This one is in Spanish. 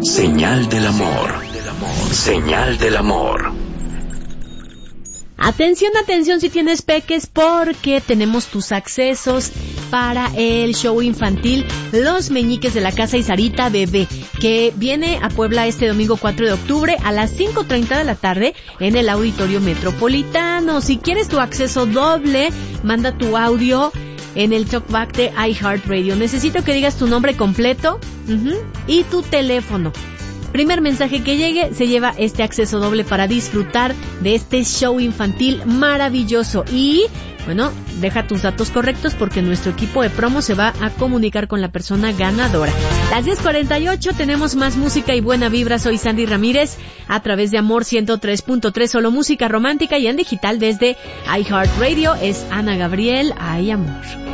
Señal del amor. Señal del amor. Atención, atención si tienes peques, porque tenemos tus accesos para el show infantil Los Meñiques de la Casa Isarita Bebé, que viene a Puebla este domingo 4 de octubre a las 5:30 de la tarde en el Auditorio Metropolitano. Si quieres tu acceso doble, manda tu audio en el talkback de iHeartRadio. Necesito que digas tu nombre completo y tu teléfono. Primer mensaje que llegue se lleva este acceso doble para disfrutar de este show infantil maravilloso. Y, bueno, deja tus datos correctos porque nuestro equipo de promo se va a comunicar con la persona ganadora. Las 10:48, tenemos más música y buena vibra. Soy Sandy Ramírez, a través de Amor 103.3, solo música romántica, y en digital desde iHeartRadio es Ana Gabriel. Ay, amor.